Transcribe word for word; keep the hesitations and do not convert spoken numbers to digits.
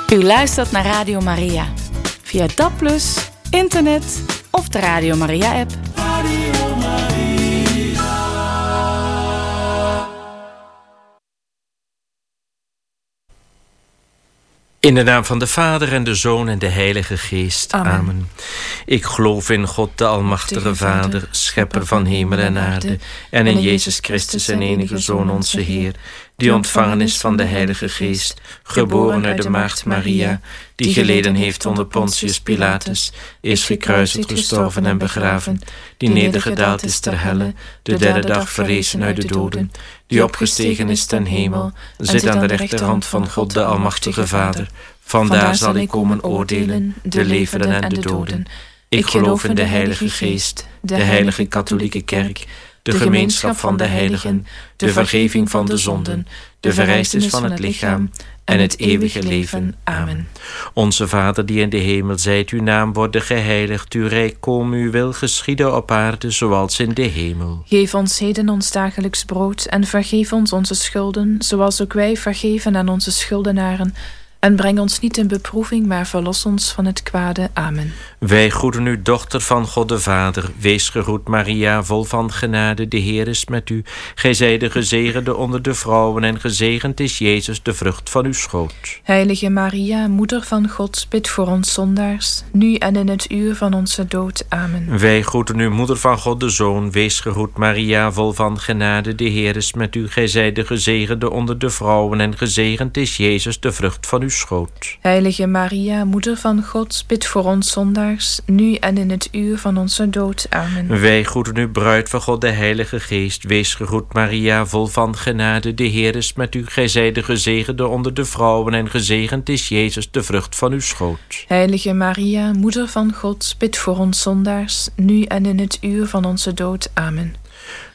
U luistert naar Radio Maria. Via D A B plus, internet of de Radio Maria-app. Radio Maria. In de naam van de Vader en de Zoon en de Heilige Geest. Amen. Amen. Ik geloof in God, de Almachtige Vader, Schepper van hemel en aarde, en in Jezus Christus, zijn enige Zoon, onze Heer, die ontvangen is van de Heilige Geest, geboren uit de Maagd Maria, die geleden heeft onder Pontius Pilatus, is gekruisigd, gestorven en begraven, die nedergedaald is ter helle, de derde dag verrezen uit de doden, die opgestegen is ten hemel, zit aan de rechterhand van God, de Almachtige Vader. Vandaar zal hij komen oordelen, de levenden en de doden. Ik geloof in de Heilige Geest, de heilige katholieke kerk, de gemeenschap van de heiligen, de vergeving van de zonden, de verrijzenis van het lichaam en het eeuwige leven. Amen. Onze Vader die in de hemel zijt, uw naam worden geheiligd, uw rijk komen, uw wil geschieden op aarde zoals in de hemel. Geef ons heden ons dagelijks brood en vergeef ons onze schulden, zoals ook wij vergeven aan onze schuldenaren. En breng ons niet in beproeving, maar verlos ons van het kwade. Amen. Wij groeten u, dochter van God de Vader. Wees gegroet, Maria, vol van genade. De Heer is met u. Gij zijt de gezegende onder de vrouwen, en gezegend is Jezus, de vrucht van uw schoot. Heilige Maria, moeder van God, bid voor ons zondaars, nu en in het uur van onze dood. Amen. Wij groeten u, moeder van God de Zoon. Wees gegroet, Maria, vol van genade. De Heer is met u. Gij zijt de gezegende onder de vrouwen, en gezegend is Jezus, de vrucht van uw schoot. Heilige Maria, moeder van God, bid voor ons zondaars, nu en in het uur van onze dood. Amen. Wij groeten u, bruid van God, de Heilige Geest. Wees gegroet, Maria, vol van genade. De Heer is met u. Gij zijt de gezegende onder de vrouwen, en gezegend is Jezus, de vrucht van uw schoot. Heilige Maria, moeder van God, bid voor ons zondaars, nu en in het uur van onze dood. Amen.